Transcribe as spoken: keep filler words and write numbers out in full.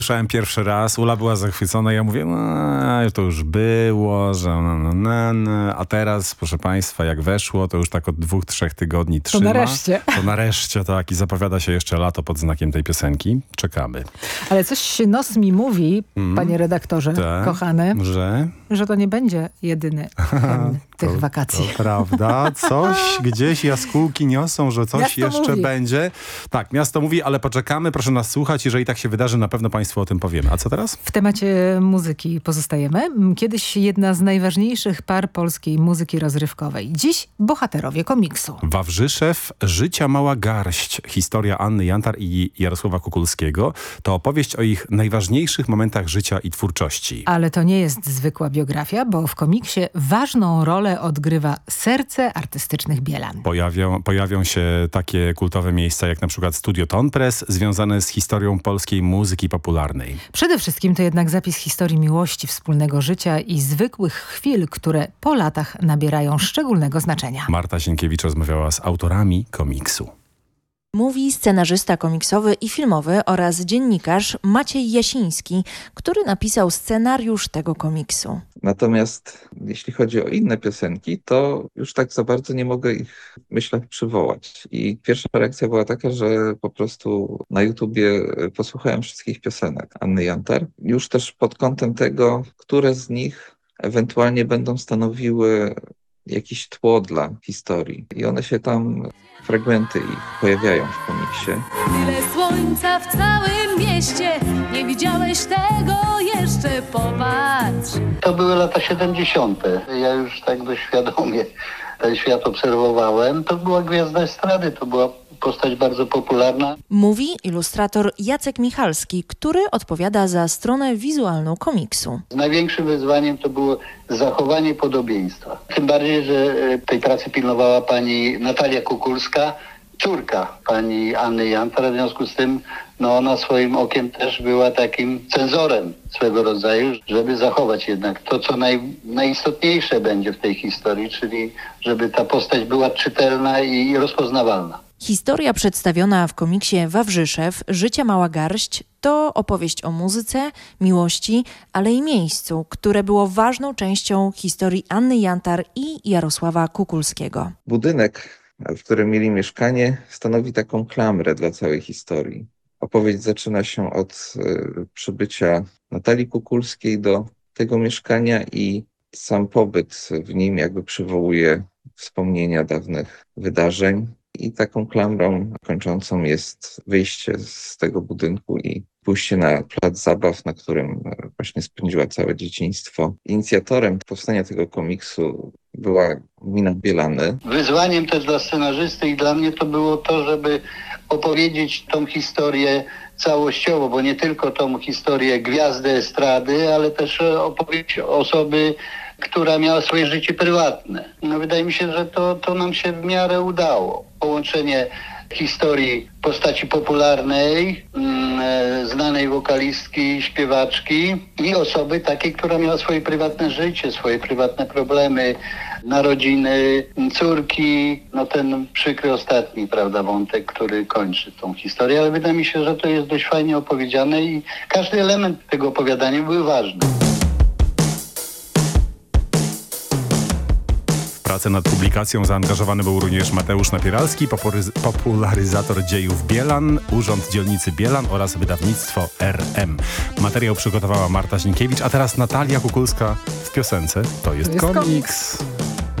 Słyszałem pierwszy raz, Ula była zachwycona, ja mówię, no to już było, że no, no, no, no. A teraz, proszę państwa, jak weszło, to już tak od dwóch, trzech tygodni trzyma. To nareszcie. To nareszcie, tak. I zapowiada się jeszcze lato pod znakiem tej piosenki. Czekamy. Ale coś nos mi mówi, mm. panie redaktorze, tak, kochany, że... że to nie będzie jedyny hymn tych to, wakacji. To prawda. Coś gdzieś jaskółki niosą, że coś miasto jeszcze mówi. będzie. Tak, miasto mówi, ale poczekamy, proszę nas słuchać. Jeżeli tak się wydarzy, na pewno państwu o tym powiemy. A co teraz? W temacie muzyki pozostajemy. Kiedyś jedna z najważniejszych par polskiej muzyki rozrywkowej. Dziś bohaterowie komiksu. Wawrzyszew, Życia mała garść. Historia Anny Jantar i Jarosława Kukulskiego to opowieść o ich najważniejszych momentach życia i twórczości. Ale to nie jest zwykła biografia, bo w komiksie ważną rolę odgrywa serce artystycznych Bielan. Pojawią, pojawią się takie kultowe miejsca jak na przykład Studio Ton Press, związane z historią polskiej muzyki popularnej. Przede wszystkim to jednak zapis historii miłości, wspólnego życia i zwykłych chwil, które po latach nabierają szczególnego znaczenia. Marta Sienkiewicz rozmawiała z autorami komiksu. Mówi scenarzysta komiksowy i filmowy oraz dziennikarz Maciej Jasiński, który napisał scenariusz tego komiksu. Natomiast jeśli chodzi o inne piosenki, to już tak za bardzo nie mogę ich w myślach przywołać. I pierwsza reakcja była taka, że po prostu na YouTubie posłuchałem wszystkich piosenek Anny Jantar. Już też pod kątem tego, które z nich ewentualnie będą stanowiły jakieś tło dla historii. I one się tam, fragmenty ich pojawiają w komiksie. Tyle słońca w całym mieście, nie widziałeś tego jeszcze, popatrz. To były lata siedemdziesiąte. Ja już tak dość świadomie ten świat obserwowałem. To była gwiazda estrady, to była postać bardzo popularna. Mówi ilustrator Jacek Michalski, który odpowiada za stronę wizualną komiksu. Największym wyzwaniem to było zachowanie podobieństwa. Tym bardziej, że tej pracy pilnowała pani Natalia Kukulska, córka pani Anny Jantar. W związku z tym no, ona swoim okiem też była takim cenzorem swego rodzaju, żeby zachować jednak to, co naj, najistotniejsze będzie w tej historii, czyli żeby ta postać była czytelna i rozpoznawalna. Historia przedstawiona w komiksie Wawrzyszew, Życia mała garść, to opowieść o muzyce, miłości, ale i miejscu, które było ważną częścią historii Anny Jantar i Jarosława Kukulskiego. Budynek, w którym mieli mieszkanie, stanowi taką klamrę dla całej historii. Opowieść zaczyna się od y, przybycia Natalii Kukulskiej do tego mieszkania i sam pobyt w nim jakby przywołuje wspomnienia dawnych wydarzeń. I taką klamrą kończącą jest wyjście z tego budynku i pójście na plac zabaw, na którym właśnie spędziła całe dzieciństwo. Inicjatorem powstania tego komiksu była gmina Bielany. Wyzwaniem też dla scenarzysty i dla mnie to było to, żeby opowiedzieć tą historię całościowo, bo nie tylko tą historię gwiazdy estrady, ale też opowieść osoby, która miała swoje życie prywatne. No, wydaje mi się, że to, to nam się w miarę udało. Połączenie historii postaci popularnej, mm, znanej wokalistki, śpiewaczki i osoby takiej, która miała swoje prywatne życie, swoje prywatne problemy, narodziny, córki, no ten przykry ostatni, prawda, wątek, który kończy tą historię, ale wydaje mi się, że to jest dość fajnie opowiedziane i każdy element tego opowiadania był ważny. Pracę nad publikacją zaangażowany był również Mateusz Napieralski, popularyzator dziejów Bielan, Urząd Dzielnicy Bielan oraz wydawnictwo R M. Materiał przygotowała Marta Sienkiewicz, a teraz Natalia Kukulska w piosence To jest, to jest komiks. komiks.